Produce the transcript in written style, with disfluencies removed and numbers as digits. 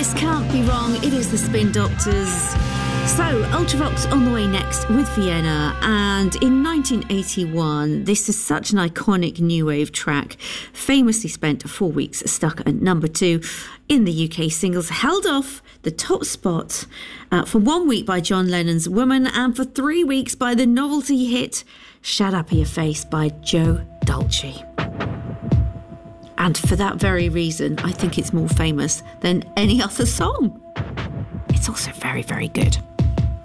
This can't be wrong. It is the Spin Doctors. So, Ultravox on the way next with Vienna. And in 1981, this is such an iconic new wave track. Famously spent 4 weeks stuck at number 2 in the UK singles. Held off the top spot for 1 week by John Lennon's Woman, and for 3 weeks by the novelty hit Shut Up Your Face by Joe Dolce. And for that very reason, I think it's more famous than any other song. It's also very, very good.